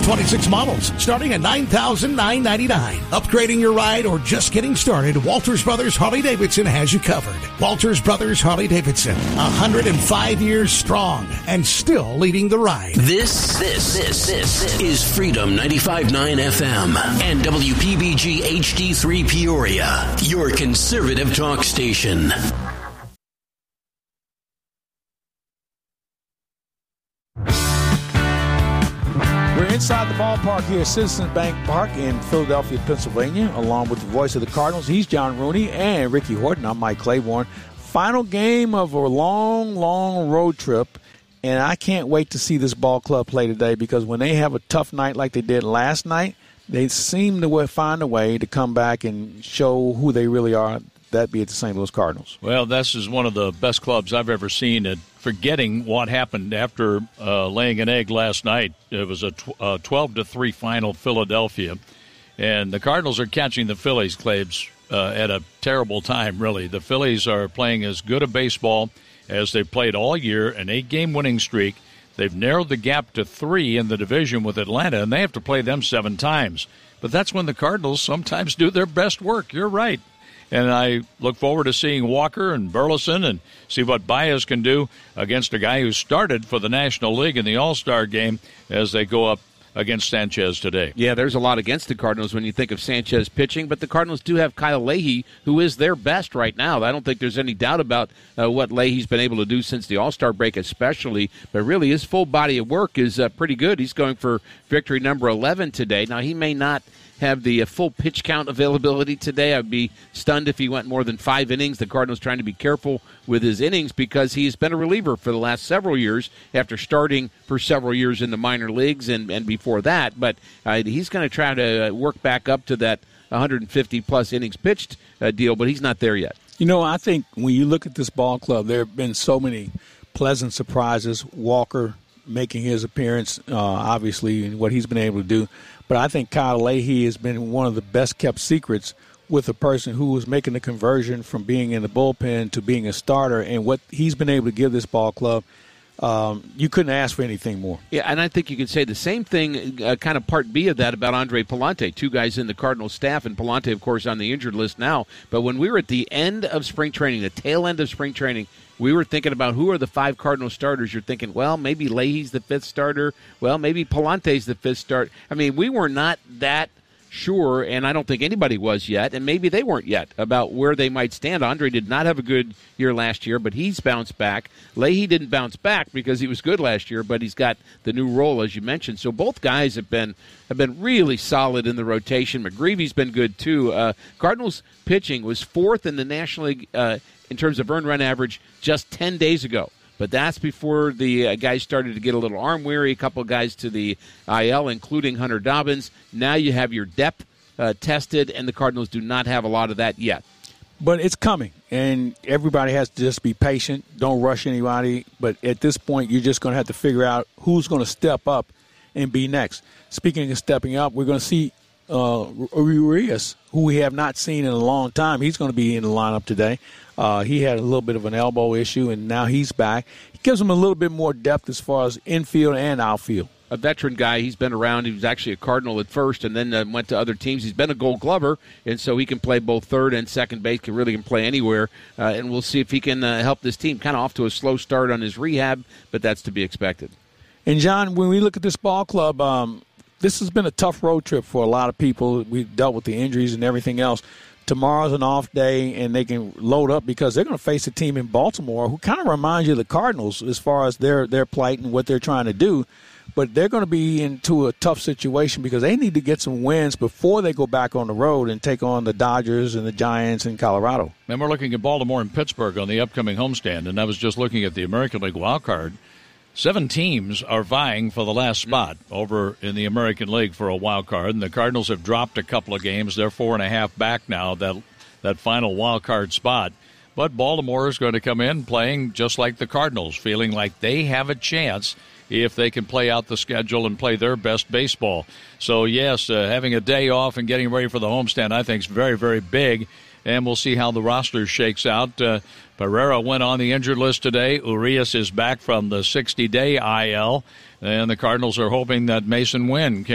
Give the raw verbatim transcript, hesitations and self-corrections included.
twenty-six models starting at nine thousand nine hundred ninety-nine dollars. Upgrading your ride or just getting started, Walters Brothers Harley-Davidson has you covered. Walters Brothers Harley-Davidson, one hundred five years strong and still leading the ride. This, this, this, this is Freedom ninety-five point nine F M and W P B G H D three Peoria, your conservative talk station. We're inside the ballpark here at Citizens Bank Park in Philadelphia, Pennsylvania, along with the voice of the Cardinals. He's John Rooney and Ricky Horton. I'm Mike Claiborne. Final game of a long, long road trip, and I can't wait to see this ball club play today because when they have a tough night like they did last night, they seem to find a way to come back and show who they really are. That be at the Saint Louis Cardinals. Well, this is one of the best clubs I've ever seen at forgetting what happened after uh, laying an egg last night. It was a tw- uh, twelve to three final Philadelphia, and the Cardinals are catching the Phillies, Claibs, uh, at a terrible time, really. The Phillies are playing as good a baseball as they've played all year, an eight-game winning streak. They've narrowed the gap to three in the division with Atlanta, and they have to play them seven times. But that's when the Cardinals sometimes do their best work. You're right. And I look forward to seeing Walker and Burleson and see what Baez can do against a guy who started for the National League in the All-Star game as they go up against Sanchez today. Yeah, there's a lot against the Cardinals when you think of Sanchez pitching, but the Cardinals do have Kyle Leahy, who is their best right now. I don't think there's any doubt about uh, what Leahy's been able to do since the All-Star break especially, but really his full body of work is uh, pretty good. He's going for victory number eleven today. Now, he may not have the uh, full pitch count availability today. I'd be stunned if he went more than five innings. The Cardinals trying to be careful with his innings because he's been a reliever for the last several years after starting for several years in the minor leagues and, and before that. But uh, he's going to try to work back up to that one hundred fifty plus innings pitched uh, deal, but he's not there yet. You know, I think when you look at this ball club, there have been so many pleasant surprises. Walker making his appearance, uh, obviously, and what he's been able to do. But I think Kyle Leahy has been one of the best-kept secrets with a person who was making the conversion from being in the bullpen to being a starter. And what he's been able to give this ball club, um, you couldn't ask for anything more. Yeah, and I think you can say the same thing, uh, kind of part B of that, about Andre Pallante, two guys in the Cardinals staff, and Pallante, of course, on the injured list now. But when we were at the end of spring training, the tail end of spring training, we were thinking about who are the five Cardinal starters. You're thinking, well, maybe Leahy's the fifth starter. Well, maybe Pallante's the fifth start. I mean, we were not that sure, and I don't think anybody was yet, and maybe they weren't yet, about where they might stand. Andre did not have a good year last year, but he's bounced back. Leahy didn't bounce back because he was good last year, but he's got the new role, as you mentioned. So both guys have been have been really solid in the rotation. McGreevy's been good, too. Uh, Cardinals pitching was fourth in the National League uh, in terms of earned run average just ten days ago. But that's before the uh, guys started to get a little arm weary, a couple of guys to the I L, including Hunter Dobbins. Now you have your depth uh, tested, and the Cardinals do not have a lot of that yet. But it's coming, and everybody has to just be patient. Don't rush anybody. But at this point, you're just going to have to figure out who's going to step up and be next. Speaking of stepping up, we're going to see uh, Urias, who we have not seen in a long time. He's going to be in the lineup today. Uh, he had a little bit of an elbow issue, and now he's back. He gives him a little bit more depth as far as infield and outfield. A veteran guy. He's been around. He was actually a Cardinal at first and then uh, went to other teams. He's been a Gold Glover, and so he can play both third and second base. He really can play anywhere, uh, and we'll see if he can uh, help this team. Kind of off to a slow start on his rehab, but that's to be expected. And, John, when we look at this ball club, um, this has been a tough road trip for a lot of people. We've dealt with the injuries and everything else. Tomorrow's an off day, and they can load up because they're going to face a team in Baltimore who kind of reminds you of the Cardinals as far as their, their plight and what they're trying to do. But they're going to be into a tough situation because they need to get some wins before they go back on the road and take on the Dodgers and the Giants in Colorado. And we're looking at Baltimore and Pittsburgh on the upcoming homestand, and I was just looking at the American League wild card. Seven teams are vying for the last spot over in the American League for a wild card, and the Cardinals have dropped a couple of games. They're four and a half back now, that that final wild card spot. But Baltimore is going to come in playing just like the Cardinals, feeling like they have a chance if they can play out the schedule and play their best baseball. So, yes, uh, having a day off and getting ready for the homestand I think is very, very big. And we'll see how the roster shakes out. Uh, Pereira went on the injured list today. Urias is back from the sixty-day I L. And the Cardinals are hoping that Mason Wynn can